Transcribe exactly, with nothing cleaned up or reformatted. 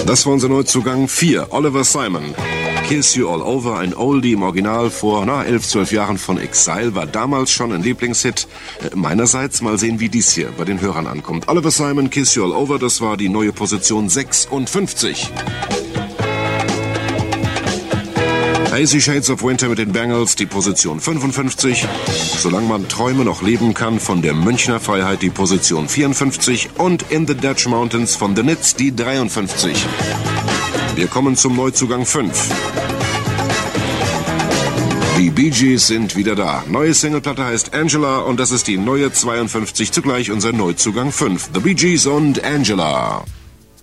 Das war unser Neuzugang vier, Oliver Simon. Kiss You All Over, ein Oldie im Original vor na, elf, zwölf Jahren von Exile, war damals schon ein Lieblingshit. Äh, meinerseits, mal sehen, wie dies hier bei den Hörern ankommt. Oliver Simon, Kiss You All Over, das war die neue Position sechsundfünfzig. Hazy Shades of Winter mit den Bangles, die Position fünfundfünfzig. Solange man Träume noch leben kann, von der Münchner Freiheit, die Position vierundfünfzig. Und In the Dutch Mountains von The Nits, die dreiundfünfzig. Wir kommen zum Neuzugang fünf. Die Bee Gees sind wieder da. Neue Singleplatte heißt Angela und das ist die neue zweiundfünfzig, zugleich unser Neuzugang fünf. The Bee Gees und Angela.